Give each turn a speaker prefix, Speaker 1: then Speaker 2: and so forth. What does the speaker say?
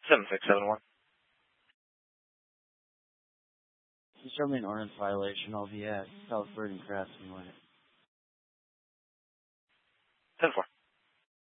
Speaker 1: 7671.
Speaker 2: You showed me an ordinance violation. I'll be at South Bird and Craftsman.
Speaker 1: 10-4.